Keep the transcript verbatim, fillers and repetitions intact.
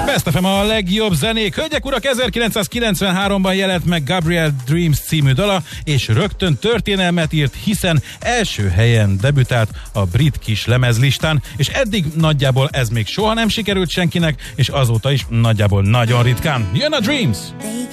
Best ef em a legjobb zenék. Hölgyek, urak, ezerkilencszázkilencvenháromban jelent meg Gabrielle Dreams című dala, és rögtön történelmet írt, hiszen első helyen debütált a brit kis lemezlistán, és eddig nagyjából ez még soha nem sikerült senkinek, és azóta is nagyjából nagyon ritkán. Jön a Dreams!